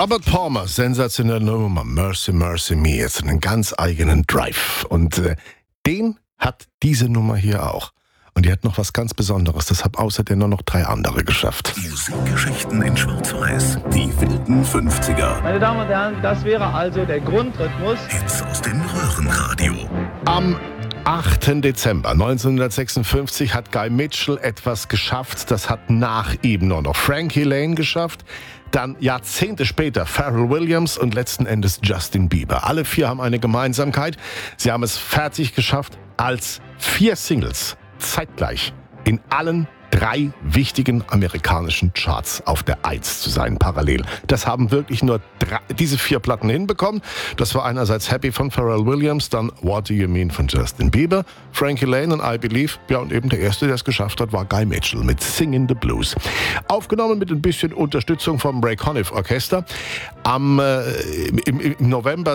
Robert Palmer, sensationelle Nummer, Mercy, Mercy Me, jetzt einen ganz eigenen Drive. Und den hat diese Nummer hier auch. Und die hat noch was ganz Besonderes, das haben außerdem nur noch 3 andere geschafft. Musikgeschichten in Schwarz-Weiß, die wilden 50er. Meine Damen und Herren, das wäre also der Grundrhythmus. Hits aus dem Röhrenradio. Am 8. Dezember 1956 hat Guy Mitchell etwas geschafft, das hat nach ihm nur noch Frankie Lane geschafft, dann Jahrzehnte später Pharrell Williams und letzten Endes Justin Bieber. Alle 4 haben eine Gemeinsamkeit, sie haben es fertig geschafft, als 4 Singles zeitgleich in allen 3 wichtigen amerikanischen Charts auf der 1 zu sein, parallel. Das haben wirklich nur diese 4 Platten hinbekommen. Das war einerseits Happy von Pharrell Williams, dann What Do You Mean von Justin Bieber, Frankie Lane und I Believe. Ja, und eben der Erste, der es geschafft hat, war Guy Mitchell mit Singin' the Blues. Aufgenommen mit ein bisschen Unterstützung vom Ray Conniff Orchester. Im November